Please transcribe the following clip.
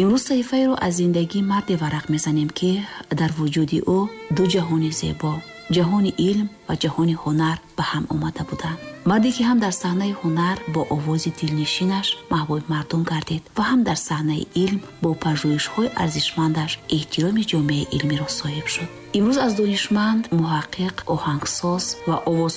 имрӯз саҳифаеро аз зиндагии марде варақ мезанем, ки дар вуҷуди ӯ ду ҷаҳони зебо, ҷаҳони илм ва ҷаҳони ҳунар ба ҳам омада буданд. марде ки ҳам дар саҳнаи ҳунар бо овози дилнишинаш маҳбуби мардум гардид ва ҳам дар саҳнаи илм бо пажӯҳишҳои арзишмандаш эҳтироми ҷомеаи илмиро соҳиб шуд. имрӯз аз донишманд, муҳаққиқ, оҳангсоз ва